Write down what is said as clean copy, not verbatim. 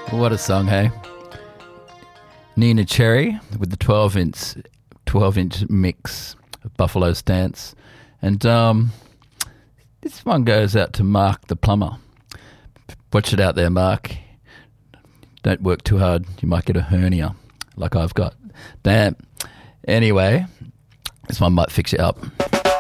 What a song, hey? Nina Cherry with the 12-inch mix of Buffalo Stance. And this one goes out to Mark the plumber. Watch it out there, Mark. Don't work too hard. You might get a hernia like I've got. Damn. Anyway, this one might fix you up.